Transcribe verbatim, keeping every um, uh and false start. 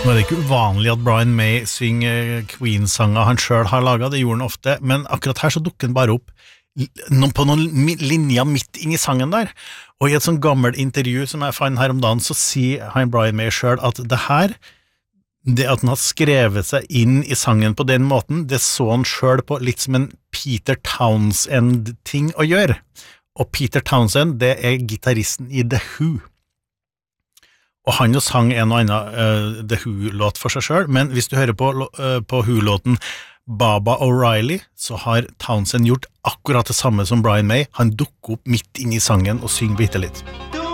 Nå er det ikke uvanlig at Brian May synger Queen-sanger han selv har laget, det gjorde han ofte, men akkurat her så dukker han bare opp på noen linjer midt inn i sangen der, og i et sånn gammelt intervju som jeg fant her om dagen, så sier han Brian May selv at det her, det at han har skrevet seg inn i sangen på den måten, det så han selv på litt som en Peter Townsend-ting å gjøre, og Peter Townsend, det er gitarristen i The Who. Og han jo sang en og annen uh, The Who-låt for seg selv, men hvis du hører på, uh, på Who-låten Baba O'Reilly, så har Townsend gjort akkurat det samme som Brian May. Han dukker opp midt inn i sangen og synger bitte litt.